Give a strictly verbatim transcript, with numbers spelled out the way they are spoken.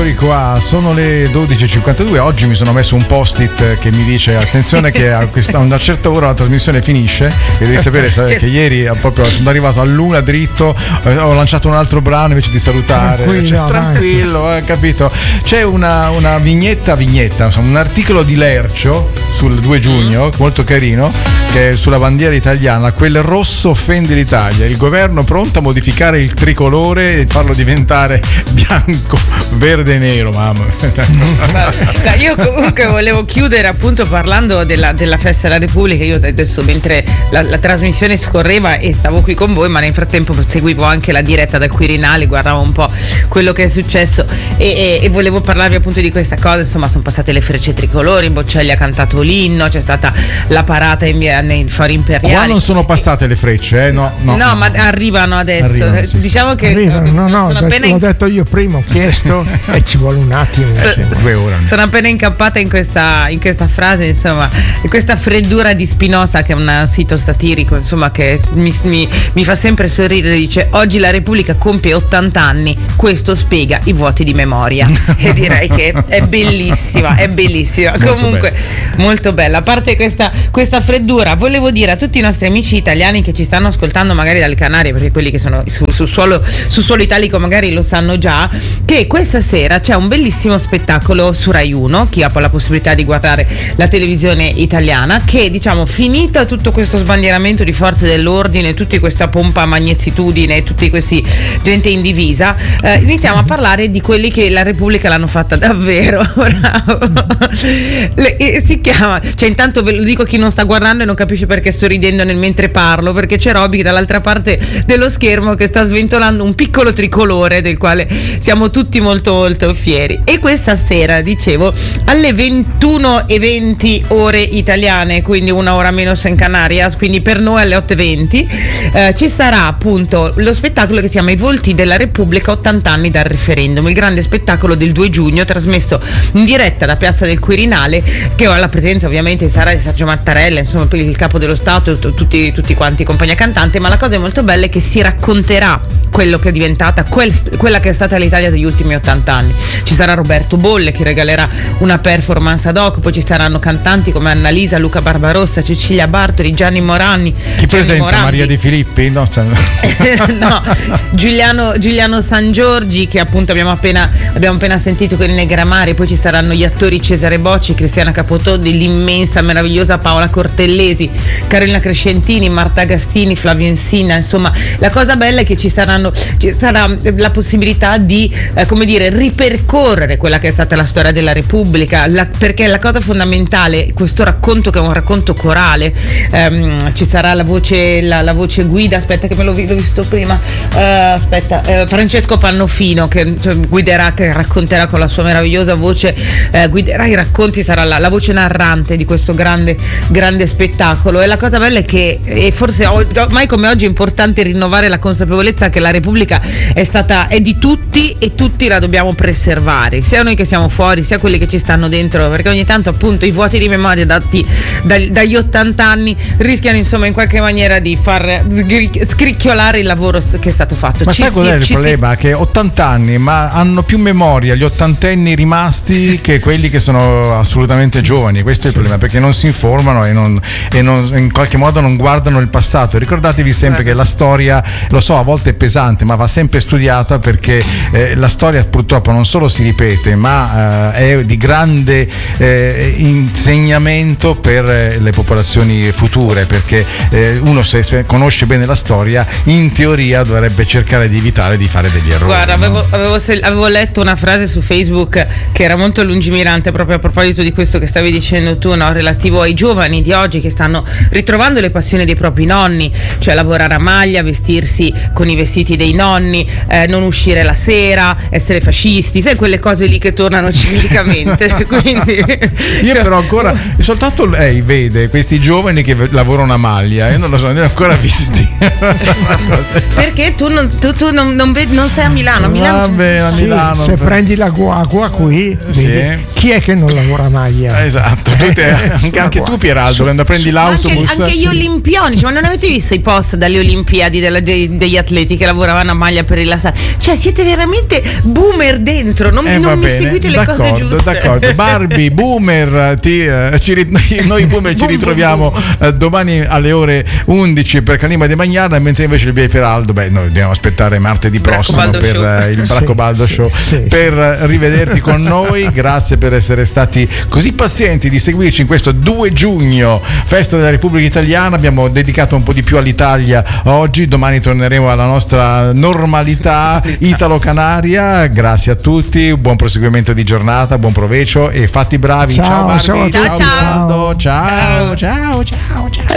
Eccoli qua, sono le dodici e cinquantadue. Oggi mi sono messo un post-it che mi dice attenzione che a, questa, a una certa ora la trasmissione finisce, e devi sapere sai, che ieri proprio sono arrivato a luna dritto, ho lanciato un altro brano invece di salutare. Tranquillo, cioè, tranquillo eh, capito? C'è una, una vignetta vignetta, insomma, un articolo di Lercio sul due giugno molto carino, che è sulla bandiera italiana: quel rosso offende l'Italia, il governo pronto a modificare il tricolore e farlo diventare bianco, verde e nero. Mamma. No, io comunque volevo chiudere appunto parlando della, della festa della Repubblica. Io adesso, mentre la, la trasmissione scorreva e stavo qui con voi, ma nel frattempo seguivo anche la diretta dal Quirinale, guardavo un po' quello che è successo e, e, e volevo parlarvi appunto di questa cosa. Insomma, sono passate le frecce tricolori, Boccelli ha cantato l'inno, c'è stata la parata in via nei fori imperiali. Qua non sono passate le frecce, eh? no, no, no, no, ma arrivano adesso. Arrivano, sì, diciamo sì. che arrivano, no, no, sono appena l'ho detto io prima, ho chiesto e ci vuole un attimo. So, eh, sì, due ore. Sono appena incappata in questa, in questa frase, insomma, in questa freddura di Spinoza, che è un sito satirico, insomma, che mi, mi, mi fa sempre sorridere. Dice: oggi la Repubblica compie ottanta anni, questo spiega i vuoti di memoria. E direi che è bellissima, è bellissima. Molto Comunque bella. molto bella. A parte questa, questa freddura, volevo dire a tutti i nostri amici italiani che ci stanno ascoltando magari dalle Canarie, perché quelli che sono su, su, suolo, su suolo italico magari lo sanno già, che questa sera c'è un bellissimo spettacolo su Rai uno, chi ha poi la possibilità di guardare la televisione italiana, che diciamo, finita tutto questo sbandieramento di forze dell'ordine, tutta questa pompa magnettitudine, tutti questi gente in divisa, eh, iniziamo a parlare di quelli che la Repubblica l'hanno fatta davvero. Bravo. Le, e si chiama, cioè intanto ve lo dico, chi non sta guardando e non capisce perché sto ridendo nel mentre parlo, perché c'è Roby dall'altra parte dello schermo che sta sventolando un piccolo tricolore del quale siamo tutti molto molto fieri. E questa sera, dicevo, alle ventuno e venti ore italiane, quindi una ora meno in Canarias, quindi per noi alle otto e venti, eh, ci sarà appunto lo spettacolo che si chiama I volti della Repubblica, ottanta anni dal referendum, il grande spettacolo del due giugno, trasmesso in diretta da Piazza del Quirinale, che ho la presenza ovviamente sarà di Sergio Mattarella, insomma il capo dello Stato, t- tutti, tutti quanti compagnia cantante. Ma la cosa molto bella è che si racconterà quello che è diventata quel, quella che è stata l'Italia degli ultimi ottanta anni. Ci sarà Roberto Bolle che regalerà una performance ad hoc, poi ci saranno cantanti come Annalisa, Luca Barbarossa, Cecilia Bartoli, Gianni Morandi. Chi Gianni presenta? Morandi. Maria De Filippi? No, no, Giuliano, Giuliano San Giorgi, che appunto abbiamo appena, abbiamo appena sentito con i Negramari. Poi ci saranno gli attori Cesare Bocci, Cristiana Capotondi, l'immensa, meravigliosa Paola Cortellesi, Carolina Crescentini, Marta Gastini, Flavio Insina. Insomma, la cosa bella è che ci saranno ci sarà la possibilità di eh, come dire, ripercorrere quella che è stata la storia della Repubblica, la, perché la cosa fondamentale, questo racconto che è un racconto corale, ehm, ci sarà la voce la, la voce guida, aspetta che me l'ho, l'ho visto prima, uh, aspetta uh, Francesco Pannofino, che cioè, guiderà, che racconterà con la sua meravigliosa voce, uh, guiderà i racconti, sarà la, la voce narrante di questo grande grande spettacolo. E la cosa bella è che, e forse mai come oggi è importante rinnovare la consapevolezza che la Repubblica è stata, è di tutti e tutti la dobbiamo preservare, sia noi che siamo fuori, sia quelli che ci stanno dentro, perché ogni tanto appunto i vuoti di memoria dati dagli, dagli ottanta anni rischiano insomma in qualche maniera di far scricchiolare il lavoro che è stato fatto. Ma ci sai qual è il si, problema? Si... Che ottanta anni, ma hanno più memoria gli ottantenni rimasti che quelli che sono assolutamente giovani. Questo è il problema, perché non si informano e, non, e non, in qualche modo non guardano il passato. Ricordatevi sempre che la storia, lo so, a volte è pesante, ma va sempre studiata, perché eh, la storia purtroppo non solo si ripete, ma eh, è di grande eh, insegnamento per eh, le popolazioni future, perché eh, uno se, se conosce bene la storia, in teoria dovrebbe cercare di evitare di fare degli errori. Guarda, no? avevo, avevo, avevo letto una frase su Facebook che era molto lungimirante proprio a proposito di questo che stavi dicendo tu, no? Relativo ai giovani di oggi che stanno ritrovando le passioni dei propri nonni, cioè lavorare a maglia, vestirsi con i vestiti dei nonni, eh, non uscire la sera, essere fascisti, sai, quelle cose lì che tornano ciclicamente. Quindi io però ancora soltanto lei vede questi giovani che lavorano a maglia, io non lo so, ne ho ancora visti. Perché tu non, tu, tu non, non, vedi, non sei a Milano Milano, a Milano Va bene, a Sì, Milano. se prendi la guagua qui, Sì. vedi, chi è che non lavora a maglia? Esatto, tu te- anche, anche tu Pieraldo, quando prendi Ma l'autobus. anche, anche gli olimpionici, ma non avete visto i post dalle Olimpiadi della- dei- degli atleti che lavoravano a maglia per rilassare? Cioè siete veramente boomer dentro, non, Eh, non va mi bene, seguite le d'accordo, cose giuste. d'accordo. Barbie, boomer, ti, eh, ci ri- noi boomer ci Boom, boom, ritroviamo boom. eh, domani alle ore undici per Canima di Magnana, mentre invece il Via Peraldo, beh, noi dobbiamo aspettare martedì prossimo Braccobaldo per Show. eh, il Sì, Braccobaldo sì, Show sì, per eh, rivederti con noi. Grazie per essere stati così pazienti di seguirci in questo due giugno, festa della Repubblica Italiana. Abbiamo dedicato un po' di più all'Italia oggi, domani torneremo alla nostra normalità italo-canaria. Grazie a tutti, buon proseguimento di giornata, buon provecio e fatti bravi. Ciao, Ciao Barbie, ciao a ciao tutti. Pieraldo, ciao ciao ciao ciao.